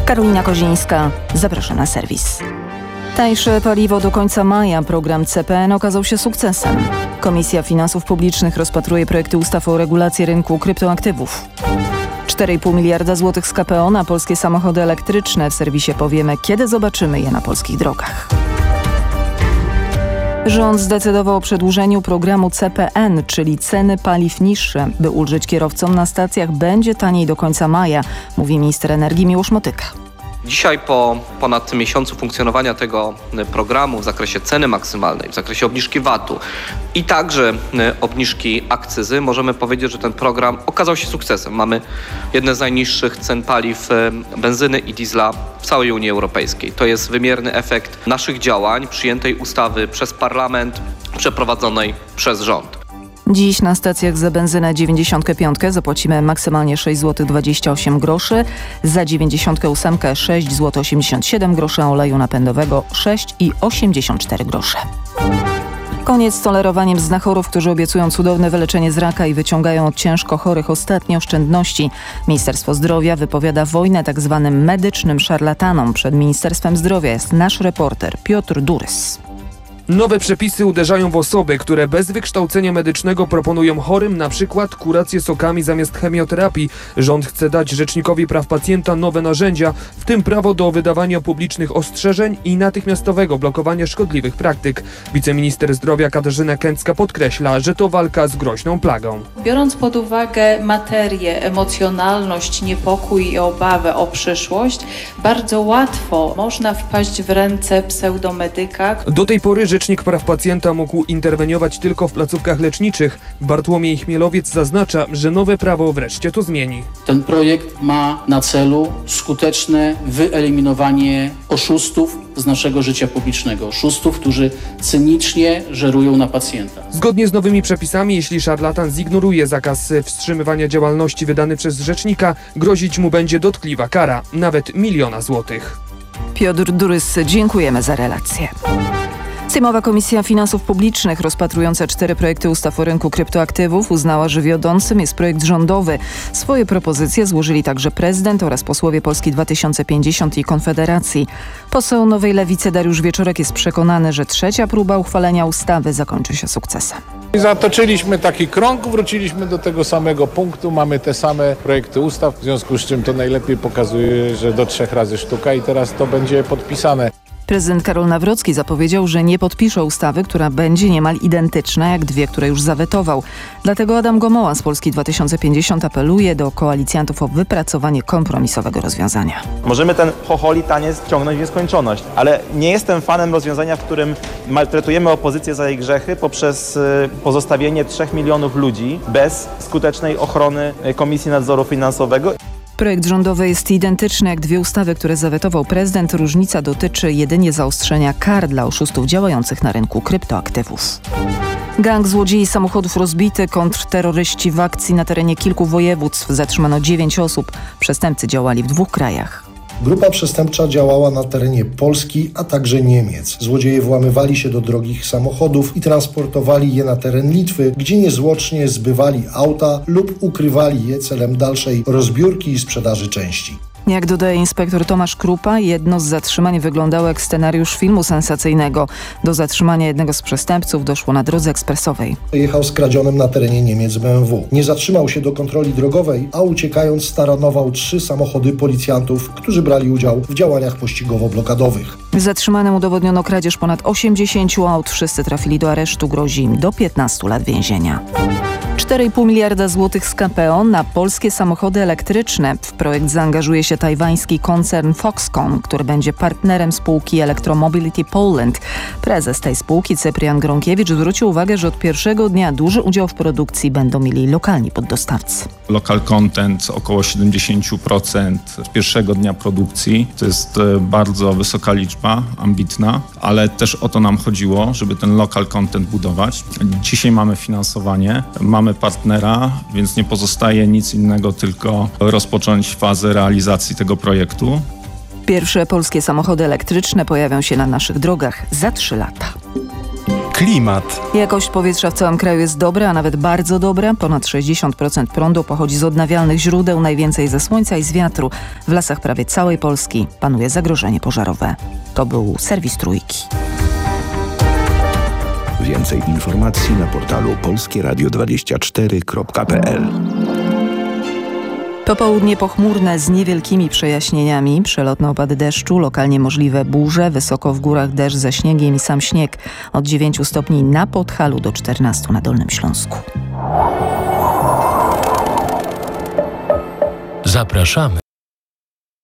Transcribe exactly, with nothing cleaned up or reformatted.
Karolina Kozińska, zapraszam na serwis. Tańsze paliwo do końca maja. Program C P N okazał się sukcesem. Komisja Finansów Publicznych rozpatruje projekty ustaw o regulacji rynku kryptoaktywów. cztery i pół miliarda złotych z K P O na polskie samochody elektryczne. W serwisie powiemy, kiedy zobaczymy je na polskich drogach. Rząd zdecydował o przedłużeniu programu C P N, czyli ceny paliw niższe. By ulżyć kierowcom na stacjach, będzie taniej do końca maja, mówi minister energii Miłosz Motyka. Dzisiaj po ponad miesiącu funkcjonowania tego programu w zakresie ceny maksymalnej, w zakresie obniżki V A T-u i także obniżki akcyzy możemy powiedzieć, że ten program okazał się sukcesem. Mamy jedne z najniższych cen paliw benzyny i diesla w całej Unii Europejskiej. To jest wymierny efekt naszych działań, przyjętej ustawy przez parlament, przeprowadzonej przez rząd. Dziś na stacjach za benzynę dziewięćdziesiąt pięć zapłacimy maksymalnie sześć złotych dwadzieścia osiem groszy, za dziewięćdziesiąt osiem sześć złotych osiemdziesiąt siedem groszy, a oleju napędowego sześć złotych osiemdziesiąt cztery grosze. Koniec z tolerowaniem znachorów, którzy obiecują cudowne wyleczenie z raka i wyciągają od ciężko chorych ostatnie oszczędności. Ministerstwo Zdrowia wypowiada wojnę tak zwanym medycznym szarlatanom. Przed Ministerstwem Zdrowia jest nasz reporter Piotr Durys. Nowe przepisy uderzają w osoby, które bez wykształcenia medycznego proponują chorym na przykład kurację sokami zamiast chemioterapii. Rząd chce dać Rzecznikowi Praw Pacjenta nowe narzędzia, w tym prawo do wydawania publicznych ostrzeżeń i natychmiastowego blokowania szkodliwych praktyk. Wiceminister zdrowia Katarzyna Kęcka podkreśla, że to walka z groźną plagą. Biorąc pod uwagę materię, emocjonalność, niepokój i obawę o przyszłość, bardzo łatwo można wpaść w ręce pseudomedyka. Do tej pory Rzecznik Praw Pacjenta mógł interweniować tylko w placówkach leczniczych. Bartłomiej Chmielowiec zaznacza, że nowe prawo wreszcie to zmieni. Ten projekt ma na celu skuteczne wyeliminowanie oszustów z naszego życia publicznego. Oszustów, którzy cynicznie żerują na pacjenta. Zgodnie z nowymi przepisami, jeśli szarlatan zignoruje zakaz wstrzymywania działalności wydany przez rzecznika, grozić mu będzie dotkliwa kara, nawet miliona złotych. Piotr Durys, dziękujemy za relację. Sejmowa Komisja Finansów Publicznych rozpatrująca cztery projekty ustaw o rynku kryptoaktywów uznała, że wiodącym jest projekt rządowy. Swoje propozycje złożyli także prezydent oraz posłowie Polski dwa tysiące pięćdziesiąt i Konfederacji. Poseł Nowej Lewicy Dariusz Wieczorek jest przekonany, że trzecia próba uchwalenia ustawy zakończy się sukcesem. Zatoczyliśmy taki krąg, wróciliśmy do tego samego punktu, mamy te same projekty ustaw, w związku z czym to najlepiej pokazuje, że do trzech razy sztuka i teraz to będzie podpisane. Prezydent Karol Nawrocki zapowiedział, że nie podpisze ustawy, która będzie niemal identyczna jak dwie, które już zawetował. Dlatego Adam Gomoła z Polski dwa tysiące pięćdziesiąt apeluje do koalicjantów o wypracowanie kompromisowego rozwiązania. Możemy ten chocholi taniec ciągnąć w nieskończoność, ale nie jestem fanem rozwiązania, w którym maltretujemy opozycję za jej grzechy poprzez pozostawienie trzech milionów ludzi bez skutecznej ochrony Komisji Nadzoru Finansowego. Projekt rządowy jest identyczny jak dwie ustawy, które zawetował prezydent. Różnica dotyczy jedynie zaostrzenia kar dla oszustów działających na rynku kryptoaktywów. Gang złodziei samochodów rozbity, kontrterroryści w akcji na terenie kilku województw. Zatrzymano dziewięć osób. Przestępcy działali w dwóch krajach. Grupa przestępcza działała na terenie Polski, a także Niemiec. Złodzieje włamywali się do drogich samochodów i transportowali je na teren Litwy, gdzie niezwłocznie zbywali auta lub ukrywali je celem dalszej rozbiórki i sprzedaży części. Jak dodaje inspektor Tomasz Krupa, jedno z zatrzymań wyglądało jak scenariusz filmu sensacyjnego. Do zatrzymania jednego z przestępców doszło na drodze ekspresowej. Jechał skradzionym na terenie Niemiec B M W. Nie zatrzymał się do kontroli drogowej, a uciekając staranował trzy samochody policjantów, którzy brali udział w działaniach pościgowo-blokadowych. Zatrzymanym udowodniono kradzież ponad osiemdziesięciu aut. Wszyscy trafili do aresztu. Grozi im do piętnastu lat więzienia. cztery i pół miliarda złotych z K P O na polskie samochody elektryczne. W projekt zaangażuje się tajwański koncern Foxconn, który będzie partnerem spółki Electromobility Poland. Prezes tej spółki, Cyprian Gronkiewicz, zwrócił uwagę, że od pierwszego dnia duży udział w produkcji będą mieli lokalni poddostawcy. Local content około siedemdziesiąt procent z pierwszego dnia produkcji. To jest bardzo wysoka liczba, ambitna, ale też o to nam chodziło, żeby ten local content budować. Dzisiaj mamy finansowanie, mamy partnera, więc nie pozostaje nic innego, tylko rozpocząć fazę realizacji tego projektu. Pierwsze polskie samochody elektryczne pojawią się na naszych drogach za trzy lata. Klimat. Jakość powietrza w całym kraju jest dobra, a nawet bardzo dobra. Ponad sześćdziesiąt procent prądu pochodzi z odnawialnych źródeł, najwięcej ze słońca i z wiatru. W lasach prawie całej Polski panuje zagrożenie pożarowe. To był serwis Trójki. Więcej informacji na portalu polskie radio dwadzieścia cztery kropka p l. Popołudnie pochmurne z niewielkimi przejaśnieniami, przelotne opady deszczu, lokalnie możliwe burze, wysoko w górach deszcz ze śniegiem i sam śnieg. Od dziewięciu stopni na Podhalu do czternastu na Dolnym Śląsku. Zapraszamy.